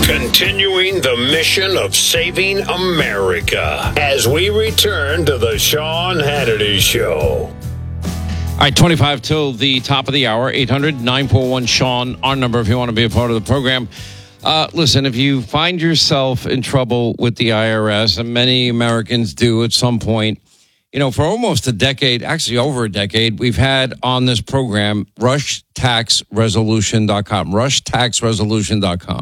Continuing the mission of saving America as we return to the Sean Hannity Show. All right, 25 till the top of the hour, 800-941-SEAN, our number if you want to be a part of the program. Listen, if you find yourself in trouble with the IRS, and many Americans do at some point, for almost a decade, actually over a decade, we've had on this program rushtaxresolution.com, rushtaxresolution.com.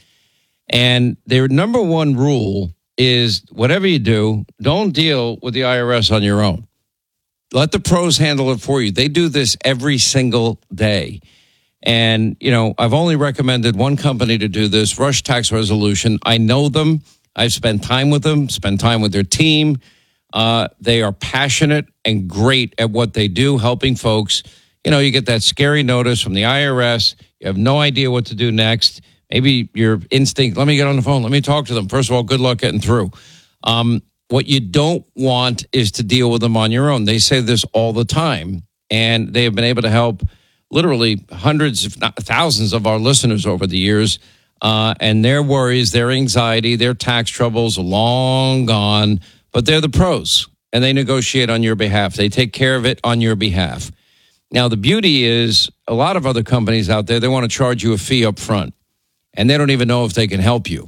And their number one rule is whatever you do, don't deal with the IRS on your own. Let the pros handle it for you. They do this every single day. And, I've only recommended one company to do this, Rush Tax Resolution. I know them. I've spent time with them, spent time with their team. They are passionate and great at what they do, helping folks. You get that scary notice from the IRS. You have no idea what to do next. Maybe your instinct, let me get on the phone, let me talk to them. First of all, good luck getting through. What you don't want is to deal with them on your own. They say this all the time, and they have been able to help literally hundreds, if not thousands of our listeners over the years, and their worries, their anxiety, their tax troubles are long gone, but they're the pros, and they negotiate on your behalf. They take care of it on your behalf. Now, the beauty is a lot of other companies out there, they want to charge you a fee up front, and they don't even know if they can help you.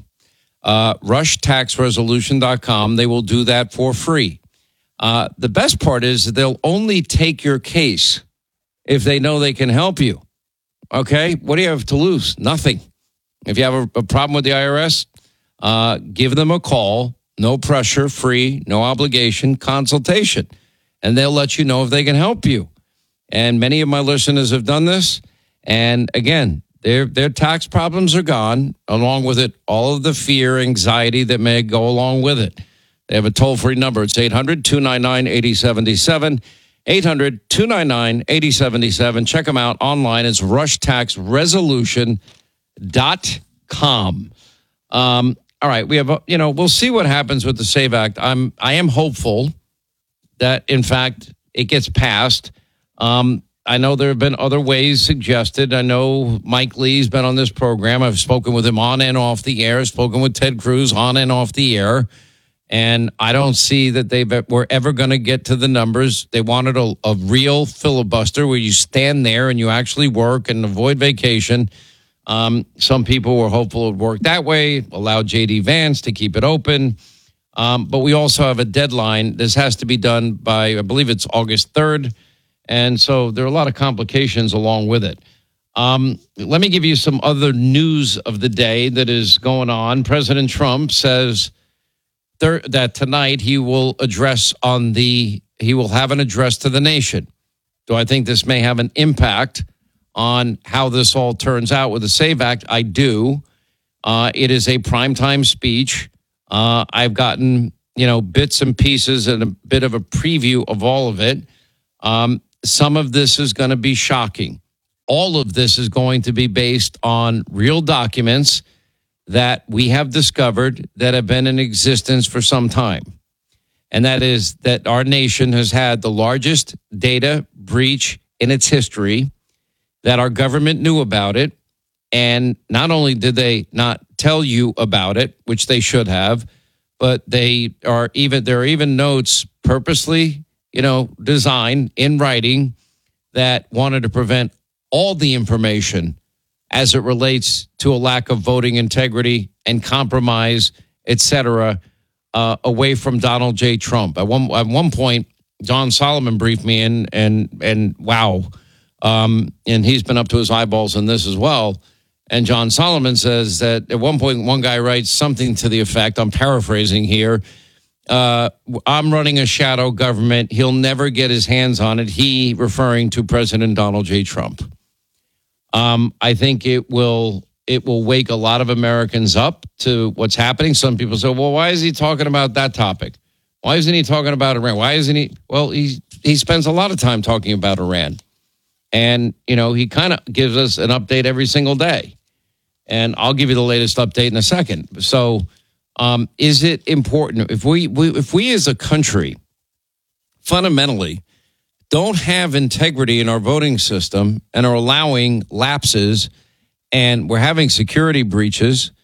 Rushtaxresolution.com, they will do that for free. The best part is that they'll only take your case if they know they can help you. Okay? What do you have to lose? Nothing. If you have a problem with the IRS, give them a call. No pressure, free, no obligation, consultation. And they'll let you know if they can help you. And many of my listeners have done this. And again, their tax problems are gone. Along with it, all of the fear, anxiety that may go along with it. They have a toll-free number. It's 800-299-8077. 800-299-8077. Check them out online. It's rushtaxresolution.com. All right, we have, we'll see what happens with the SAVE Act. I am hopeful that, in fact, it gets passed. I know there have been other ways suggested. I know Mike Lee's been on this program. I've spoken with him on and off the air, spoken with Ted Cruz on and off the air. And I don't see that they were ever going to get to the numbers. They wanted a real filibuster where you stand there and you actually work and avoid vacation. Some people were hopeful it would work that way, allow J.D. Vance to keep it open. But we also have a deadline. This has to be done by, I believe it's August 3rd. And so there are a lot of complications along with it. Let me give you some other news of the day that is going on. President Trump says that tonight he will have an address to the nation. Do I think this may have an impact on how this all turns out with the SAVE Act? I do. It is a primetime speech. I've gotten, bits and pieces and a bit of a preview of all of it. Some of this is going to be shocking. All of this is going to be based on real documents that we have discovered that have been in existence for some time. And that is that our nation has had the largest data breach in its history, that our government knew about it. And not only did they not tell you about it, which they should have, but there are even notes purposely designed in writing that wanted to prevent all the information as it relates to a lack of voting integrity and compromise, et cetera, away from Donald J. Trump. At one point, John Solomon briefed me in, and wow. And he's been up to his eyeballs in this as well. And John Solomon says that at one point, one guy writes something to the effect, I'm paraphrasing here, I'm running a shadow government. He'll never get his hands on it. He referring to President Donald J. Trump. I think it will wake a lot of Americans up to what's happening. Some people say, well, why is he talking about that topic? Why isn't he talking about Iran? Why isn't he? Well, he spends a lot of time talking about Iran. And, he kind of gives us an update every single day. And I'll give you the latest update in a second. So, is it important if we as a country fundamentally don't have integrity in our voting system and are allowing lapses and we're having security breaches,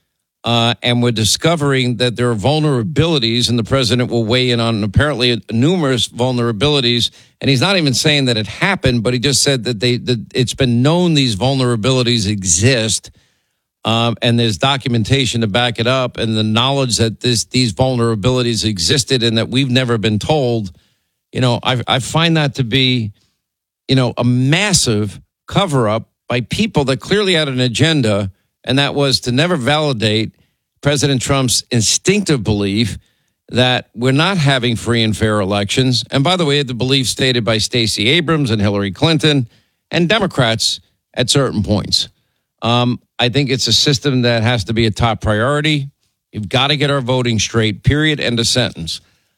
And we're discovering that there are vulnerabilities, and the president will weigh in on apparently numerous vulnerabilities. And he's not even saying that it happened, but he just said that it's been known these vulnerabilities exist, and there's documentation to back it up, and the knowledge that these vulnerabilities existed and that we've never been told. I find that to be, a massive cover-up by people that clearly had an agenda, and that was to never validate President Trump's instinctive belief that we're not having free and fair elections. And by the way, the belief stated by Stacey Abrams and Hillary Clinton and Democrats at certain points. I think it's a system that has to be a top priority. You've got to get our voting straight, period, end of sentence.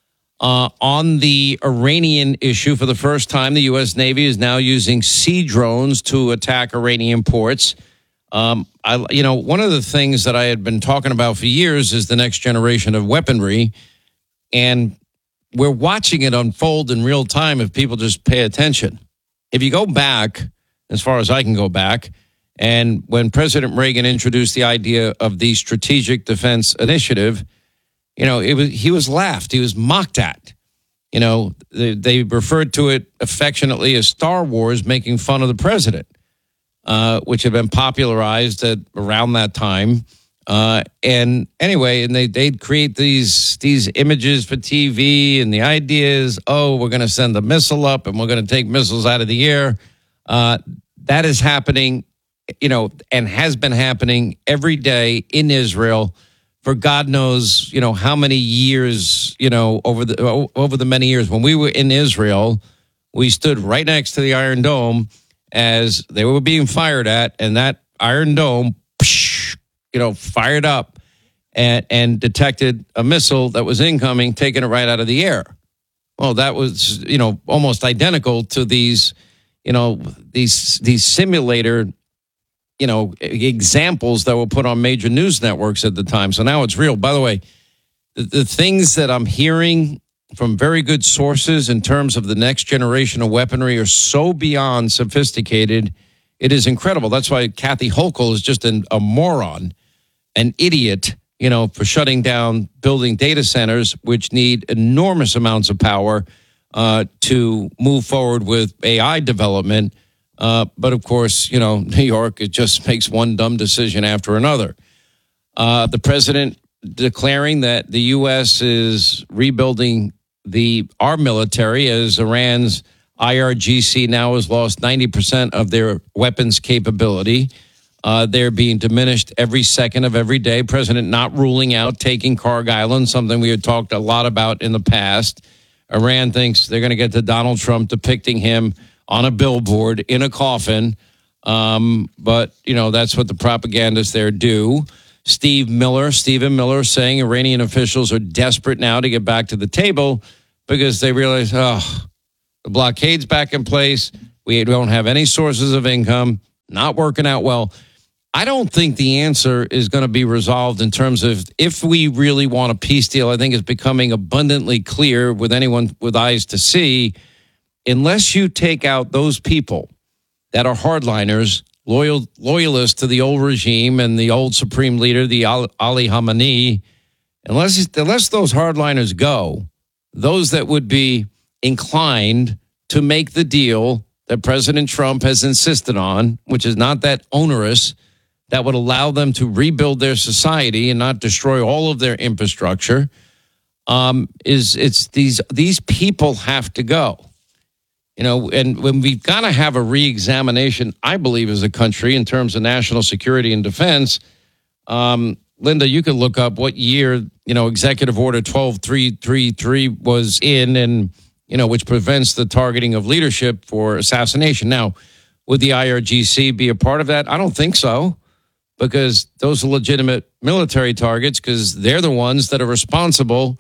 On the Iranian issue, for the first time, the U.S. Navy is now using sea drones to attack Iranian ports. One of the things that I had been talking about for years is the next generation of weaponry, and we're watching it unfold in real time if people just pay attention. If you go back, as far as I can go back, and when President Reagan introduced the idea of the Strategic Defense Initiative, he was laughed. He was mocked at. They referred to it affectionately as Star Wars, making fun of the president, which had been popularized around that time. And they'd create these images for TV, and the idea is, we're going to send a missile up and we're going to take missiles out of the air. That is happening, and has been happening every day in Israel for God knows, how many years, over the many years. When we were in Israel, we stood right next to the Iron Dome as they were being fired at, and that Iron Dome, fired up and detected a missile that was incoming, taking it right out of the air. Well, that was, almost identical to these simulator examples that were put on major news networks at the time. So now it's real. By the way, the things that I'm hearing from very good sources in terms of the next generation of weaponry are so beyond sophisticated. It is incredible. That's why Kathy Hochul is just a moron, an idiot, for shutting down building data centers, which need enormous amounts of power to move forward with AI development. But of course, New York, it just makes one dumb decision after another. The president declaring that the U.S. is rebuilding our military as Iran's IRGC now has lost 90% of their weapons capability. They're being diminished every second of every day. President not ruling out taking Kharg Island, something we had talked a lot about in the past. Iran thinks they're going to get to Donald Trump depicting him on a billboard in a coffin. But, that's what the propagandists there do. Stephen Miller saying Iranian officials are desperate now to get back to the table because they realize, the blockade's back in place. We don't have any sources of income, not working out well. I don't think the answer is going to be resolved in terms of if we really want a peace deal. I think it's becoming abundantly clear with anyone with eyes to see. Unless you take out those people that are hardliners, loyalists to the old regime and the old supreme leader, the Ali Khamenei, unless those hardliners go, those that would be inclined to make the deal that President Trump has insisted on, which is not that onerous, that would allow them to rebuild their society and not destroy all of their infrastructure, these people have to go. And when we've got to have a reexamination, I believe, as a country in terms of national security and defense. Linda, you could look up what year, Executive Order 12333 was in, and, which prevents the targeting of leadership for assassination. Now, would the IRGC be a part of that? I don't think so, because those are legitimate military targets, because they're the ones that are responsible,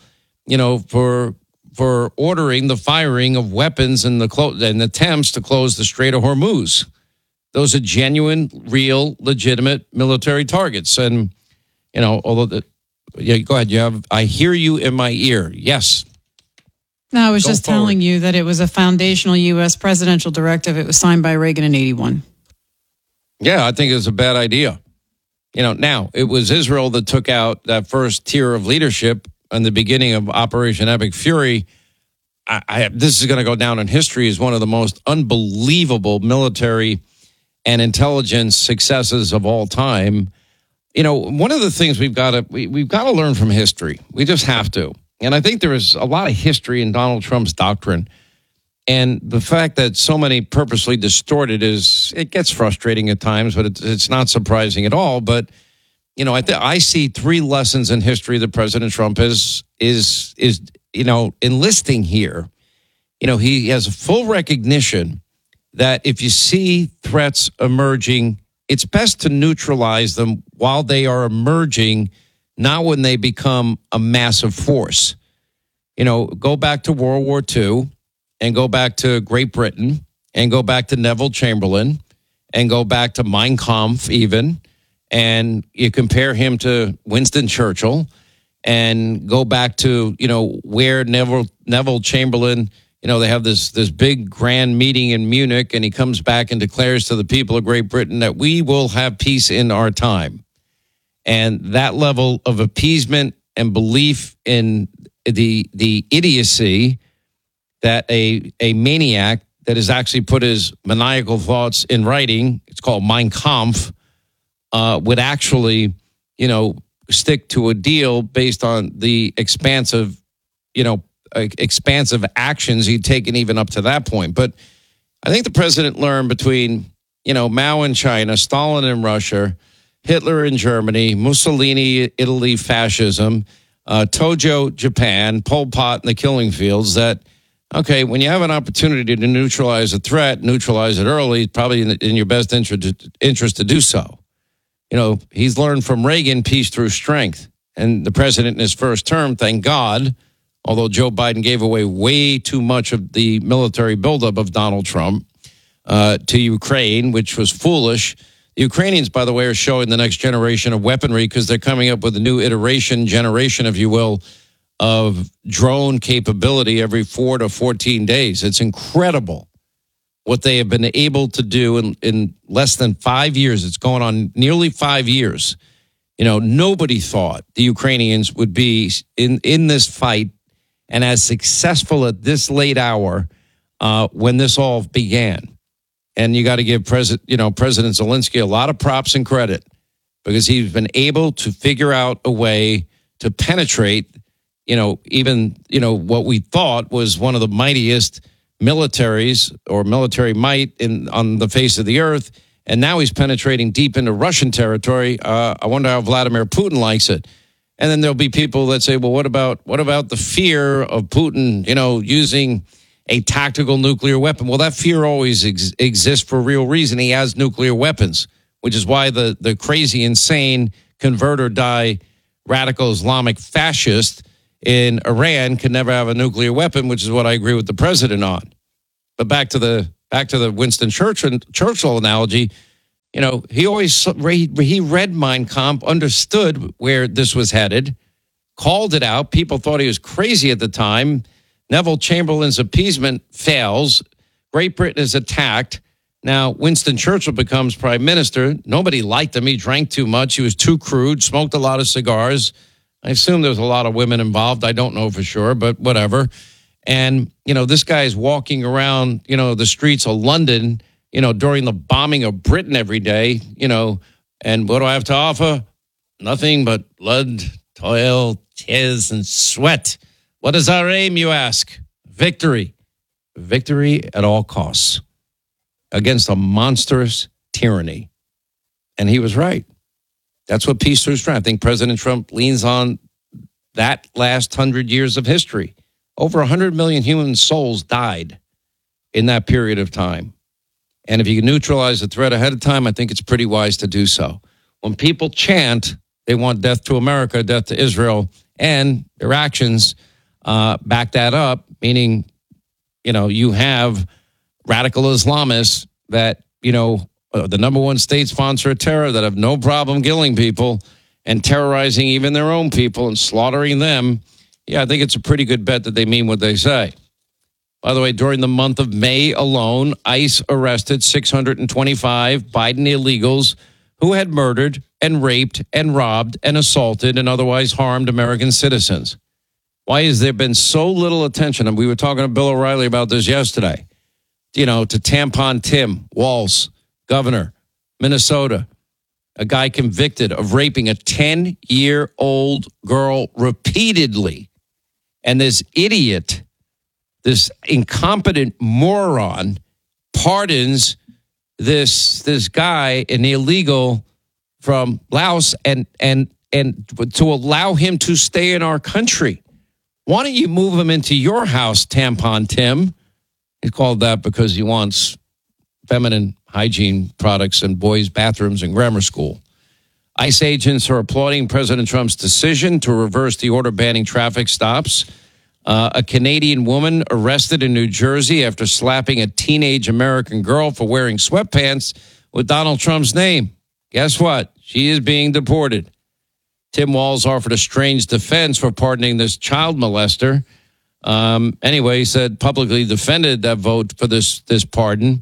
for ordering the firing of weapons and attempts to close the Strait of Hormuz. Those are genuine, real, legitimate military targets. And, go ahead. I hear you in my ear. Yes. No, I was just telling you that it was a foundational U.S. presidential directive. It was signed by Reagan in 1981. Yeah, I think it's a bad idea. Now it was Israel that took out that first tier of leadership in the beginning of Operation Epic Fury. This is going to go down in history as one of the most unbelievable military and intelligence successes of all time. One of the things we've got to learn from history. We just have to. And I think there is a lot of history in Donald Trump's doctrine. And the fact that so many purposely distort it gets frustrating at times, but it's not surprising at all. But, I see three lessons in history that President Trump is enlisting here. He has a full recognition that if you see threats emerging, it's best to neutralize them while they are emerging, not when they become a massive force. Go back to World War II and go back to Great Britain and go back to Neville Chamberlain and go back to Mein Kampf even, and you compare him to Winston Churchill and go back to, where Neville Chamberlain, they have this big grand meeting in Munich, and he comes back and declares to the people of Great Britain that we will have peace in our time. And that level of appeasement and belief in the idiocy that a maniac that has actually put his maniacal thoughts in writing, it's called Mein Kampf, would actually, stick to a deal based on the expansive actions he'd taken even up to that point. But I think the president learned between, Mao in China, Stalin in Russia, Hitler in Germany, Mussolini, Italy, fascism, Tojo, Japan, Pol Pot in the killing fields, that, okay, when you have an opportunity to neutralize a threat, neutralize it early, probably in your best interest to do so. He's learned from Reagan, peace through strength. And the president in his first term, thank God, although Joe Biden gave away way too much of the military buildup of Donald Trump to Ukraine, which was foolish. The Ukrainians, by the way, are showing the next generation of weaponry because they're coming up with a new generation, if you will, of drone capability every 4 to 14 days. It's incredible what they have been able to do in less than 5 years. It's going on nearly 5 years. Nobody thought the Ukrainians would be in this fight and as successful at this late hour when this all began. And you got to give President Zelensky a lot of props and credit because he's been able to figure out a way to penetrate, even what we thought was one of the mightiest militaries or military might on the face of the earth. And now he's penetrating deep into Russian territory. I wonder how Vladimir Putin likes it. And then there'll be people that say, well, what about the fear of Putin, using a tactical nuclear weapon? Well, that fear always exists for real reason. He has nuclear weapons, which is why the crazy, insane convert or die radical Islamic fascist in Iran can never have a nuclear weapon, which is what I agree with the president on. But back to the Winston Churchill analogy, he read Mein Kampf, understood where this was headed, called it out. People thought he was crazy at the time. Neville Chamberlain's appeasement fails. Great Britain is attacked. Now, Winston Churchill becomes prime minister. Nobody liked him. He drank too much. He was too crude, smoked a lot of cigars. I assume there's a lot of women involved. I don't know for sure, but whatever. And, this guy is walking around, the streets of London, during the bombing of Britain every day, and what do I have to offer? Nothing but blood, toil, tears, and sweat. What is our aim, you ask? Victory. Victory at all costs against a monstrous tyranny. And he was right. That's what peace through strength. I think President Trump leans on that last 100 years of history. Over 100 million human souls died in that period of time. And if you can neutralize the threat ahead of time, I think it's pretty wise to do so. When people chant, they want death to America, death to Israel, and their actions back that up, meaning, you have radical Islamists that, the number one state sponsor of terror that have no problem killing people and terrorizing even their own people and slaughtering them. Yeah, I think it's a pretty good bet that they mean what they say. By the way, during the month of May alone, ICE arrested 625 Biden illegals who had murdered and raped and robbed and assaulted and otherwise harmed American citizens. Why has there been so little attention? And we were talking to Bill O'Reilly about this yesterday. To Tampon Tim Walz, governor, Minnesota, a guy convicted of raping a 10-year-old girl repeatedly. And this idiot, this incompetent moron, pardons this guy, an illegal from Laos, and to allow him to stay in our country. Why don't you move him into your house, Tampon Tim? He's called that because he wants feminine hygiene products in boys' bathrooms and grammar school. ICE agents are applauding President Trump's decision to reverse the order banning traffic stops. A Canadian woman arrested in New Jersey after slapping a teenage American girl for wearing sweatpants with Donald Trump's name. Guess what? She is being deported. Tim Walz offered a strange defense for pardoning this child molester. Anyway, he said publicly defended that vote for this pardon.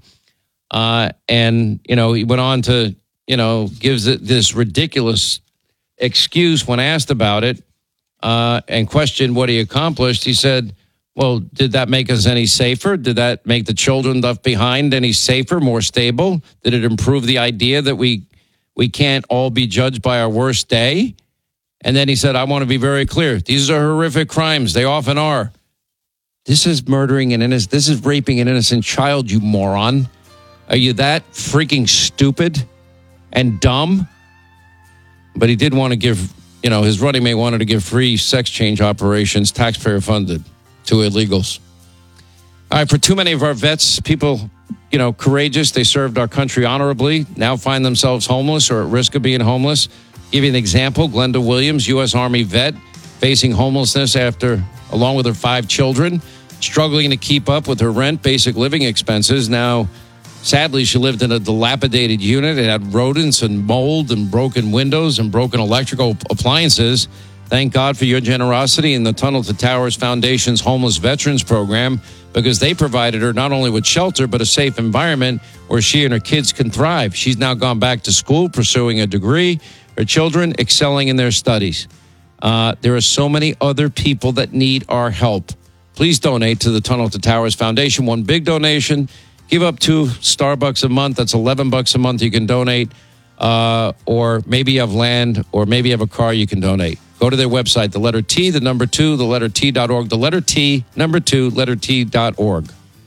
And, he went on to, gives it this ridiculous excuse when asked about it and questioned what he accomplished. He said, well, did that make us any safer? Did that make the children left behind any safer, more stable? Did it improve the idea that we can't all be judged by our worst day? And then he said, I want to be very clear. These are horrific crimes. They often are. This is murdering an innocent. This is raping an innocent child, you moron. Are you that freaking stupid and dumb? But he did want to give, his running mate wanted to give free sex change operations, taxpayer funded, to illegals. All right, for too many of our vets, people, courageous, they served our country honorably, now find themselves homeless or at risk of being homeless. Give you an example, Glenda Williams, U.S. Army vet, facing homelessness along with her 5 children, struggling to keep up with her rent, basic living expenses. Now, sadly, she lived in a dilapidated unit. It had rodents and mold and broken windows and broken electrical appliances. Thank God for your generosity in the Tunnel to Towers Foundation's Homeless Veterans Program, because they provided her not only with shelter, but a safe environment where she and her kids can thrive. She's now gone back to school, pursuing a degree, her children excelling in their studies. There are so many other people that need our help. Please donate to the Tunnel to Towers Foundation. One big donation. Give up to Starbucks a month. That's $11 a month you can donate. Or maybe you have land, or maybe you have a car you can donate. Go to their website, the letter T, the number 2, the letter T.org, the letter T, number 2, letter T.org.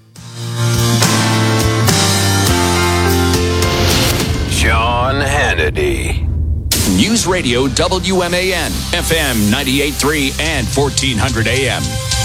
Sean Hannity. News Radio WMAN, FM 98.3 and 1400 AM.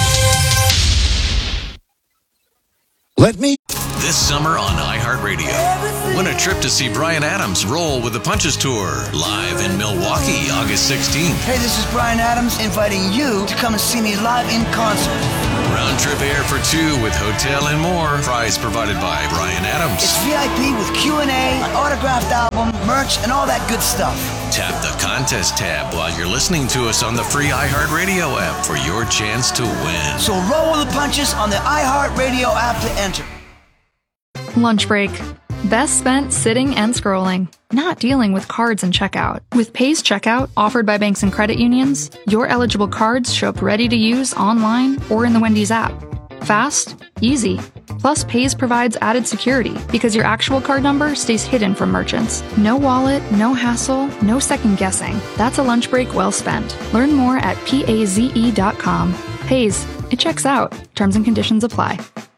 This summer on iHeartRadio, win a trip to see Bryan Adams roll with the Punches Tour, live in Milwaukee, August 16th. Hey, this is Bryan Adams inviting you to come and see me live in concert. Round trip air for 2 with hotel and more. Prize provided by Bryan Adams. It's VIP with Q&A, an autographed album, merch, and all that good stuff. Tap the contest tab while you're listening to us on the free iHeartRadio app for your chance to win. So roll with the punches on the iHeartRadio app to enter. Lunch break. Best spent sitting and scrolling, not dealing with cards and checkout. With Paze Checkout, offered by banks and credit unions, your eligible cards show up ready to use online or in the Wendy's app. Fast, easy. Plus, Paze provides added security because your actual card number stays hidden from merchants. No wallet, no hassle, no second guessing. That's a lunch break well spent. Learn more at paze.com. Paze, it checks out. Terms and conditions apply.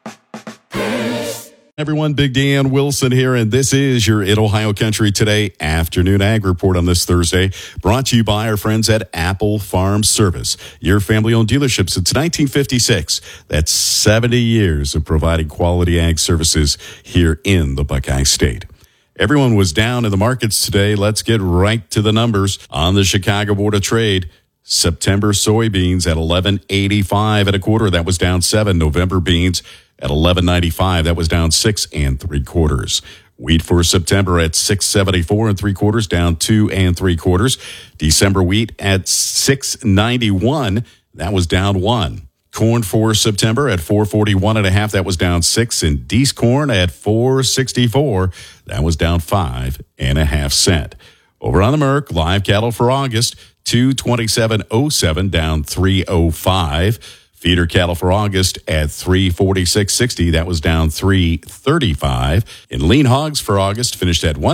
Everyone, Big Dan Wilson here, and this is your In Ohio Country Today afternoon ag report on this Thursday, brought to you by our friends at Apple Farm Service, your family-owned dealership since 1956. That's 70 years of providing quality ag services here in the Buckeye State. Everyone was down in the markets today. Let's get right to the numbers on the Chicago Board of Trade. September soybeans at $11.85 and a quarter. That was down 7. November beans at $11.95. That was down 6 3/4. Wheat for September at $6.74 3/4, down 2 3/4. December wheat at $6.91. That was down 1. Corn for September at 441.5. That was down 6. And Deese corn at 464. That was down 5.5 cents. Over on the Merc, live cattle for August, 227.07, down 3.05. Feeder cattle for August at 346.60. That was down 3.35. And lean hogs for August finished at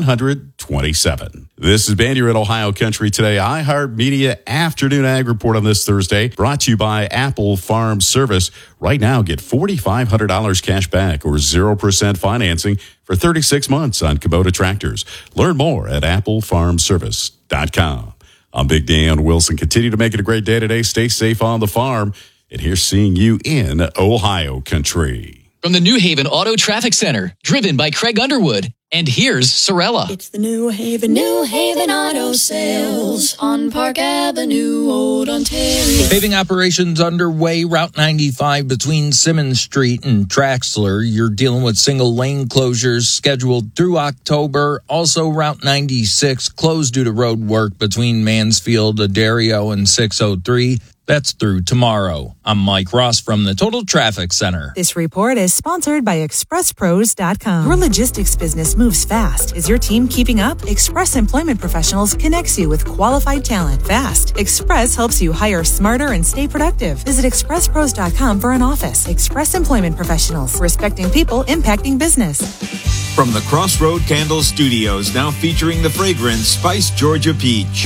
127. This has been your Ohio Country Today iHeartMedia Afternoon Ag Report on this Thursday, brought to you by Apple Farm Service. Right now, get $4,500 cash back or 0% financing for 36 months on Kubota tractors. Learn more at applefarmservice.com. I'm Big Dan Wilson. Continue to make it a great day today. Stay safe on the farm. And here's seeing you in Ohio Country. From the New Haven Auto Traffic Center, driven by Craig Underwood. And here's Sorella. It's the New Haven Auto Sales on Park Avenue, Old Ontario. Paving operations underway, Route 95 between Simmons Street and Traxler. You're dealing with single lane closures scheduled through October. Also, Route 96 closed due to road work between Mansfield, Addario, and 603. That's through tomorrow. I'm Mike Ross from the Total Traffic Center. This report is sponsored by ExpressPros.com. Your logistics business moves fast. Is your team keeping up? Express Employment Professionals connects you with qualified talent fast. Express helps you hire smarter and stay productive. Visit ExpressPros.com for an office. Express Employment Professionals. Respecting people, impacting business. From the Crossroad Candle Studios, now featuring the fragrance Spice Georgia Peach.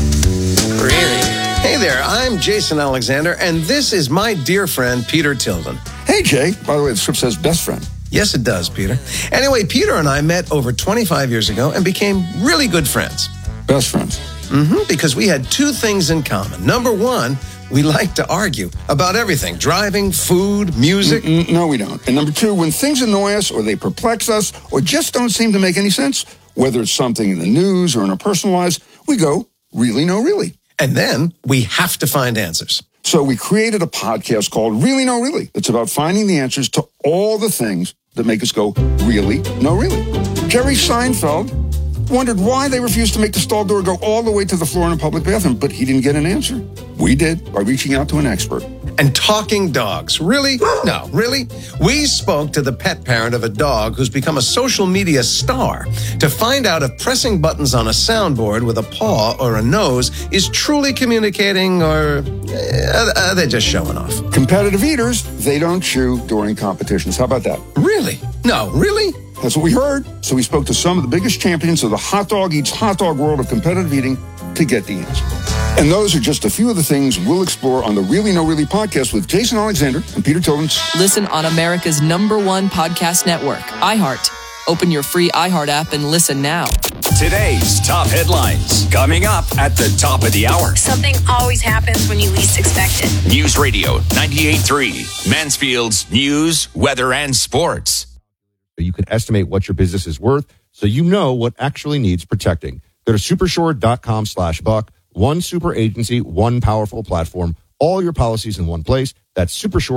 Really? Hey there, I'm Jason Alexander, and this is my dear friend, Peter Tilden. Hey, Jay. By the way, the script says best friend. Yes, it does, Peter. Anyway, Peter and I met over 25 years ago and became really good friends. Best friends? Mm-hmm, because we had two things in common. Number one, we like to argue about everything. Driving, food, music. No, we don't. And number two, when things annoy us or they perplex us or just don't seem to make any sense, whether it's something in the news or in our personal lives, we go, really, no, really. And then we have to find answers. So we created a podcast called Really No Really. It's about finding the answers to all the things that make us go, really, no, really. Jerry Seinfeld wondered why they refused to make the stall door go all the way to the floor in a public bathroom, but he didn't get an answer. We did by reaching out to an expert. And talking dogs. Really? No, really? We spoke to the pet parent of a dog who's become a social media star to find out if pressing buttons on a soundboard with a paw or a nose is truly communicating, or are they just showing off? Competitive eaters, they don't chew during competitions. How about that? Really? No, really? That's what we heard. So we spoke to some of the biggest champions of the hot dog eats hot dog world of competitive eating to get the answer. And those are just a few of the things we'll explore on the Really No Really podcast with Jason Alexander and Peter Tilden. Listen on America's #1 podcast network, iHeart. Open your free iHeart app and listen now. Today's top headlines coming up at the top of the hour. Something always happens when you least expect it. News Radio 98.3, Mansfield's news, weather, and sports. You can estimate what your business is worth so you know what actually needs protecting. Go to supershore.com/buck. One super agency, one powerful platform, all your policies in one place. That's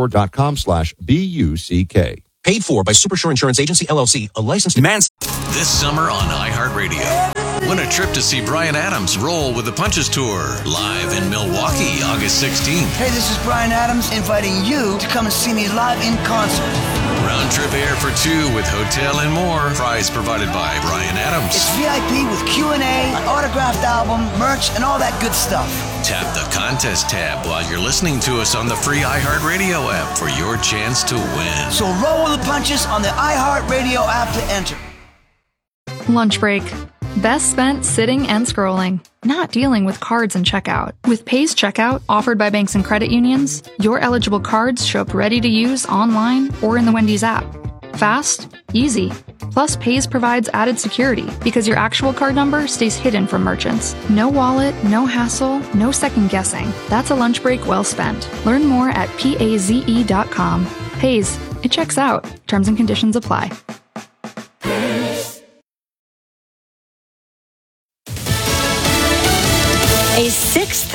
supershore.com/BUCK. Paid for by Supershore Insurance Agency, LLC, a licensed This summer on iHeartRadio. Win a trip to see Bryan Adams roll with the Punches Tour, live in Milwaukee, August 16th. Hey, this is Bryan Adams inviting you to come and see me live in concert. Round trip air for two with hotel and more. Prize provided by Bryan Adams. It's VIP with Q&A, an autographed album, merch, and all that good stuff. Tap the contest tab while you're listening to us on the free iHeartRadio app for your chance to win. So roll with the punches on the iHeartRadio app to enter. Lunch break. Best spent sitting and scrolling, not dealing with cards and checkout. With Pays Checkout, offered by banks and credit unions, your eligible cards show up ready to use online or in the Wendy's app. Fast, easy. Plus, Pays provides added security because your actual card number stays hidden from merchants. No wallet, no hassle, no second guessing. That's a lunch break well spent. Learn more at PAZE.com. Pays. It checks out. Terms and conditions apply. A 6th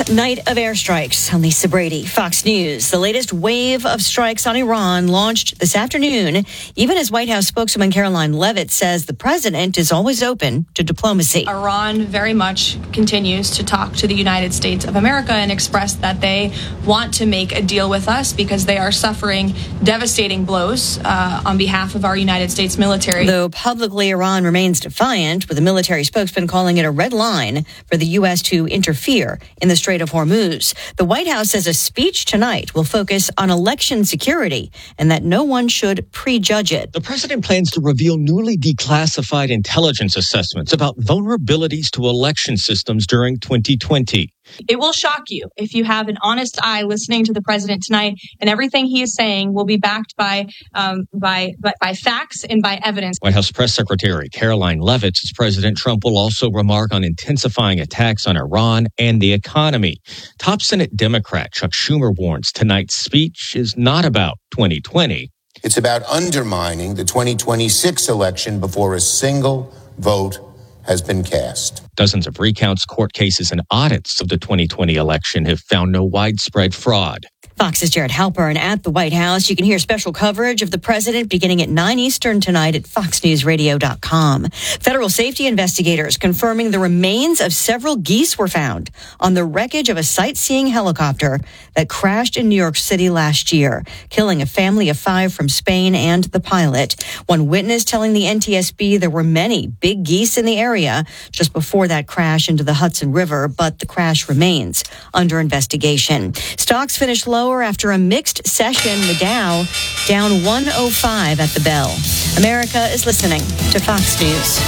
10th night of airstrikes. I'm Lisa Brady, Fox News. The latest wave of strikes on Iran launched this afternoon, even as White House spokeswoman Caroline Leavitt says the president is always open to diplomacy. Iran very much continues to talk to the United States of America and express that they want to make a deal with us because they are suffering devastating blows on behalf of our United States military. Though publicly Iran remains defiant, with a military spokesman calling it a red line for the U.S. to interfere in the Strait of Hormuz. The White House says a speech tonight will focus on election security and that no one should prejudge it. The president plans to reveal newly declassified intelligence assessments about vulnerabilities to election systems during 2020. It will shock you if you have an honest eye listening to the president tonight, and everything he is saying will be backed by facts and by evidence. White House Press Secretary Caroline Leavitt says President Trump will also remark on intensifying attacks on Iran and the economy. Top Senate Democrat Chuck Schumer warns tonight's speech is not about 2020. It's about undermining the 2026 election before a single vote has been cast. Dozens of recounts, court cases, and audits of the 2020 election have found no widespread fraud. Fox's Jared Halpern at the White House. You can hear special coverage of the president beginning at 9 Eastern tonight at foxnewsradio.com. Federal safety investigators confirming the remains of several geese were found on the wreckage of a sightseeing helicopter that crashed in New York City last year, killing a family of 5 from Spain and the pilot. One witness telling the NTSB there were many big geese in the area just before that crash into the Hudson River, but the crash remains under investigation. Stocks finished lower after a mixed session. The Dow down 105 at the bell. America is listening to Fox News.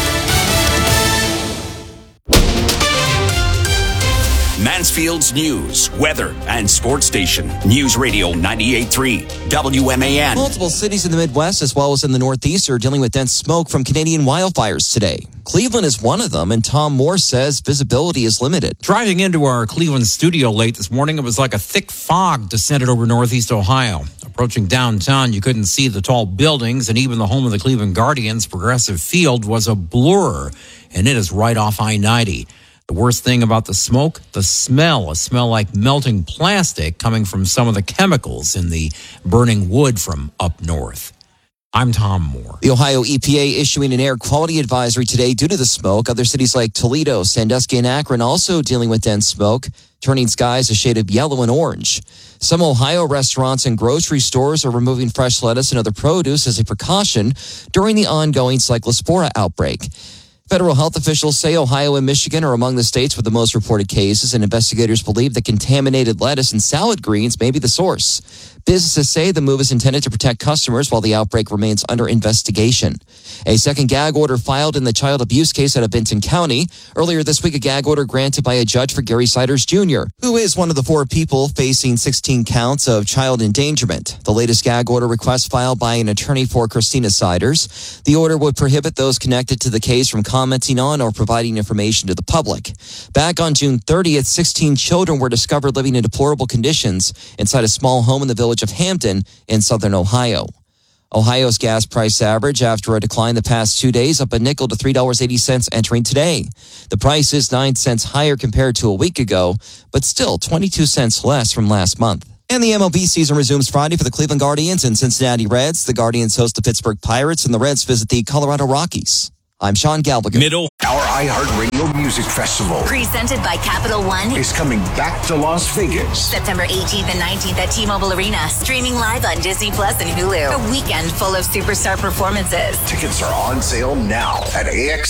Mansfield's news, weather, and sports station. News Radio 98.3 WMAN. Multiple cities in the Midwest as well as in the Northeast are dealing with dense smoke from Canadian wildfires today. Cleveland is one of them, and Tom Moore says visibility is limited. Driving into our Cleveland studio late this morning, it was like a thick fog descended over Northeast Ohio. Approaching downtown, you couldn't see the tall buildings, and even the home of the Cleveland Guardians, Progressive Field, was a blur, and it is right off I-90. The worst thing about the smoke, the smell, a smell like melting plastic coming from some of the chemicals in the burning wood from up north. I'm Tom Moore. The Ohio EPA issuing an air quality advisory today due to the smoke. Other cities like Toledo, Sandusky, and Akron also dealing with dense smoke, turning skies a shade of yellow and orange. Some Ohio restaurants and grocery stores are removing fresh lettuce and other produce as a precaution during the ongoing Cyclospora outbreak. Federal health officials say Ohio and Michigan are among the states with the most reported cases, and investigators believe that contaminated lettuce and salad greens may be the source. Businesses say the move is intended to protect customers while the outbreak remains under investigation. A second gag order filed in the child abuse case out of Benton County. Earlier this week, a gag order granted by a judge for Gary Siders Jr., who is one of the 4 people facing 16 counts of child endangerment. The latest gag order request filed by an attorney for Christina Siders. The order would prohibit those connected to the case from commenting on or providing information to the public. Back on June 30th, 16 children were discovered living in deplorable conditions inside a small home in the village of Hampton in southern Ohio. Ohio's gas price average after a decline the past 2 days up a nickel to $3.80 entering today. The price is 9 cents higher compared to a week ago, but still 22 cents less from last month. And the MLB season resumes Friday for the Cleveland Guardians and Cincinnati Reds. The Guardians host the Pittsburgh Pirates and the Reds visit the Colorado Rockies. I'm Sean Galbagan. Our iHeartRadio Music Festival, presented by Capital One, is coming back to Las Vegas. September 18th and 19th at T-Mobile Arena. Streaming live on Disney Plus and Hulu. A weekend full of superstar performances. Tickets are on sale now at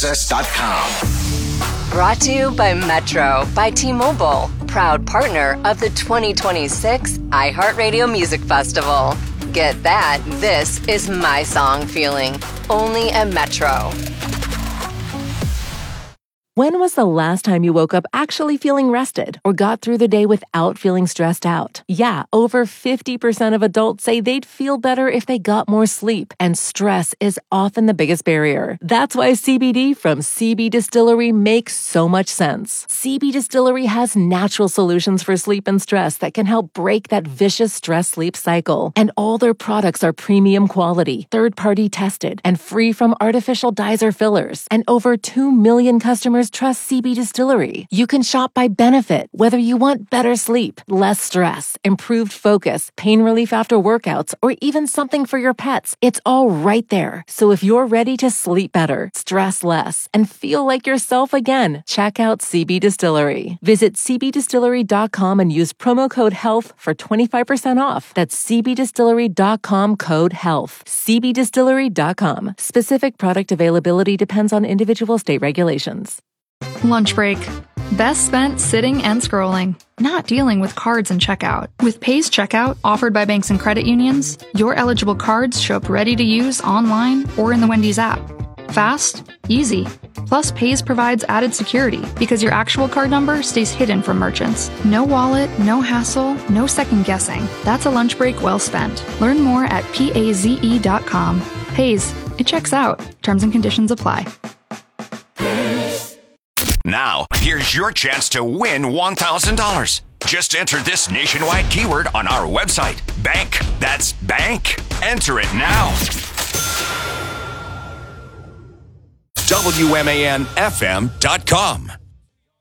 AXS.com. Brought to you by Metro by T-Mobile, proud partner of the 2026 iHeartRadio Music Festival. Get that, this is my song feeling, only at Metro. When was the last time you woke up actually feeling rested or got through the day without feeling stressed out? Yeah, over 50% of adults say they'd feel better if they got more sleep, and stress is often the biggest barrier. That's why CBD from CB Distillery makes so much sense. CB Distillery has natural solutions for sleep and stress that can help break that vicious stress-sleep cycle. And all their products are premium quality, third-party tested, and free from artificial dyes or fillers. And over 2 million customers customers trust CB Distillery. You can shop by benefit, whether you want better sleep, less stress, improved focus, pain relief after workouts, or even something for your pets. It's all right there. So if you're ready to sleep better, stress less, and feel like yourself again, check out CB Distillery. Visit cbdistillery.com and use promo code HEALTH for 25% off. That's cbdistillery.com code HEALTH. cbdistillery.com. Specific product availability depends on individual state regulations. Lunch break. Best spent sitting and scrolling, not dealing with cards and checkout. With Pays Checkout, offered by banks and credit unions, your eligible cards show up ready to use online or in the Wendy's app. Fast, easy. Plus, Pays provides added security because your actual card number stays hidden from merchants. No wallet, no hassle, no second guessing. That's a lunch break well spent. Learn more at PAZE.com. Pays. It checks out. Terms and conditions apply. Now, here's your chance to win $1,000. Just enter this nationwide keyword on our website. Bank. That's bank. Enter it now. WMANFM.com.